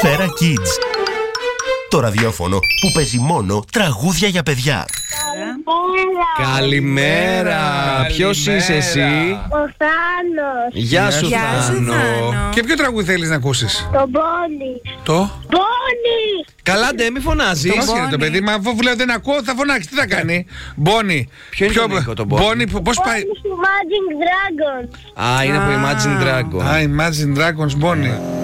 Σφαίρα Kids. Το ραδιόφωνο που παίζει μόνο τραγούδια για παιδιά. Καλημέρα. Ποιος είσαι εσύ? Ο Θάνος. Γεια σου Θάνο. Και ποιο τραγούδι θέλεις να ακούσεις? Το Μπόνι. Το? Μπόνι. Καλά ντε, μη φωνάζεις. Μας είναι το παιδί, μα αφού λέω δεν ακούω θα φωνάξει, τι θα κάνει? Μπόνι. Ποιο είναι το Νίκο, το Μπόνι? Μπόνι, πώς πάει? Μπόνι του Magic Dragon. Α, είναι από Imagine Dragon. Α, Imagine Dragons, Μπόνι.